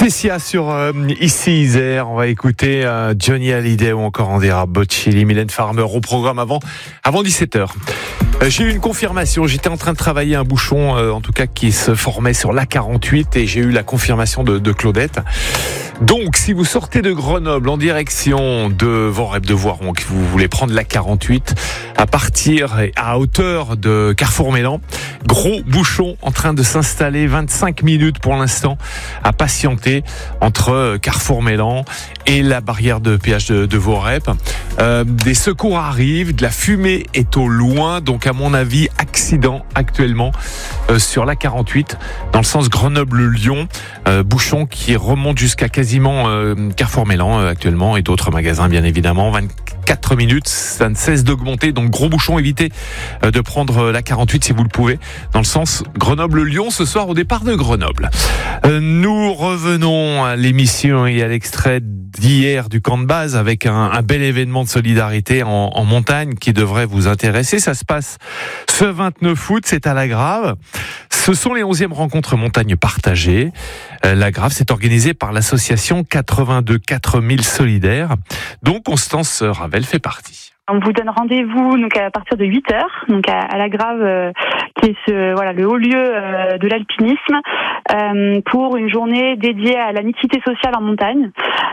Tessia sur Ici Isère. On va écouter Johnny Hallyday ou encore Andrea Bocelli, Mylène Farmer au programme avant 17h. J'ai eu une confirmation, j'étais en train de travailler un bouchon en tout cas qui se formait sur l'A48 et j'ai eu la confirmation de Claudette. Donc si vous sortez de Grenoble en direction de Voreppe de Voiron, que vous voulez prendre l'A48 à partir et à hauteur de Carrefour-Mélan, gros bouchon en train de s'installer, 25 minutes pour l'instant à patienter entre Carrefour-Mélan et la barrière de péage de Voreppe. Des secours arrivent, de la fumée est au loin, donc à mon avis accident actuellement sur l'A48 dans le sens Grenoble-Lyon, bouchon qui remonte jusqu'à quasiment Carrefour-Mélan actuellement et d'autres magasins bien évidemment. 24 minutes, ça ne cesse d'augmenter, donc gros bouchon, évitez de prendre l'A48 si vous le pouvez dans le sens Grenoble-Lyon ce soir au départ de Grenoble. Nous revenons à l'émission et à l'extrait d'hier du camp de base avec un bel événement de solidarité en montagne qui devrait vous intéresser. Ça se passe ce 29 août, c'est à La Grave. Ce sont les 11e rencontres montagne partagées. La Grave, c'est organisé par l'association 82 4000 solidaires, dont Constance Ravel fait partie. On vous donne rendez-vous donc à partir de 8h, donc à La Grave, qui est le haut lieu de l'alpinisme, pour une journée dédiée à la mixité sociale en montagne,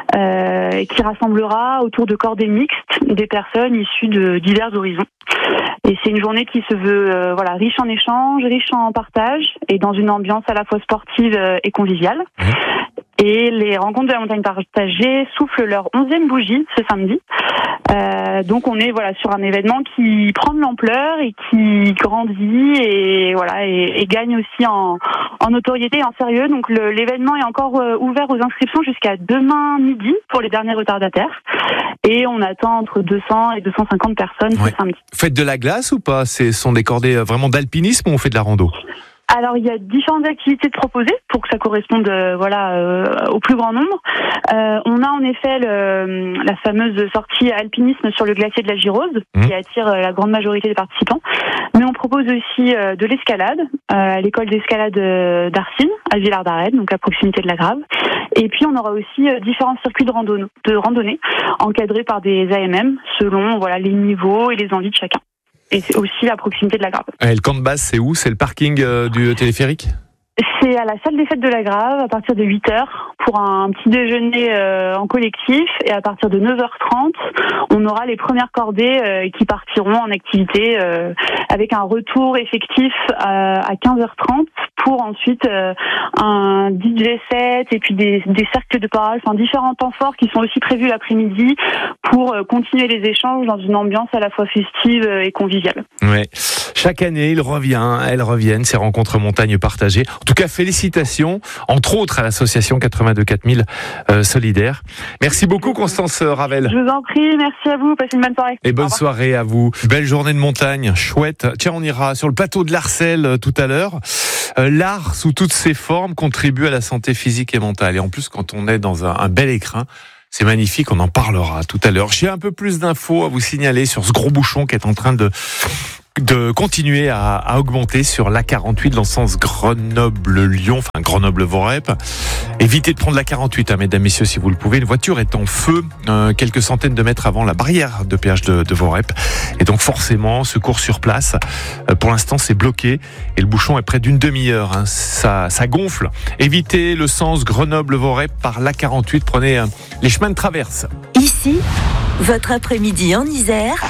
qui rassemblera autour de cordées mixtes des personnes issues de divers horizons. Et c'est une journée qui se veut riche en échanges, riche en partage, et dans une ambiance à la fois sportive et conviviale. Et les rencontres de la montagne partagée soufflent leur 11e bougie ce samedi. Donc on est sur un événement qui prend de l'ampleur et qui grandit et gagne aussi en notoriété et en sérieux. Donc l'événement est encore ouvert aux inscriptions jusqu'à demain midi pour les derniers retardataires. Et on attend entre 200 et 250 personnes ce samedi. Faites de la glace ou pas? Ce sont des cordées vraiment d'alpinisme ou on fait de la rando? Alors il y a différentes activités de proposer pour que ça corresponde au plus grand nombre. On a en effet la fameuse sortie alpinisme sur le glacier de la Girose qui attire la grande majorité des participants. Mais on propose aussi de l'escalade à l'école d'escalade d'Arcine à Villard-d'Arène, donc à proximité de La Grave. Et puis on aura aussi différents circuits de randonnée encadrés par des AMM selon les niveaux et les envies de chacun. Et c'est aussi la proximité de La Grave. Et le camp de base, c'est où? C'est le parking du téléphérique? C'est à la salle des fêtes de La Grave à partir de 8h pour un petit déjeuner en collectif, et à partir de 9h30 on aura les premières cordées qui partiront en activité avec un retour effectif à 15h30 pour ensuite un DJ set et puis des cercles de parole, différents temps forts qui sont aussi prévus l'après-midi pour continuer les échanges dans une ambiance à la fois festive et conviviale. Ouais. Chaque année, elles reviennent, ces rencontres montagne partagées. En tout cas, félicitations, entre autres à l'association 82 4000 solidaires. Merci beaucoup, Constance Ravel. Je vous en prie, merci à vous, passez une bonne soirée. Et bonne soirée à vous. Belle journée de montagne, chouette. Tiens, on ira sur le plateau de l'Arcel tout à l'heure. L'art, sous toutes ses formes, contribue à la santé physique et mentale. Et en plus, quand on est dans un bel écrin, c'est magnifique, on en parlera tout à l'heure. J'ai un peu plus d'infos à vous signaler sur ce gros bouchon qui est en train de continuer à augmenter sur l'A48 dans le sens Grenoble-Lyon, Grenoble-Voreppe. Évitez de prendre l'A48, mesdames, messieurs, si vous le pouvez. Une voiture est en feu quelques centaines de mètres avant la barrière de péage de Voreppe. Et donc forcément, secours sur place. Pour l'instant, c'est bloqué et le bouchon est près d'une demi-heure. Ça gonfle. Évitez le sens Grenoble-Voreppe par l'A48. Prenez les chemins de traverse. Ici, votre après-midi en Isère.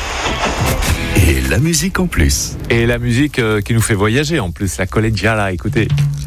Et la musique en plus. Et la musique qui nous fait voyager en plus, la collegiala, écoutez.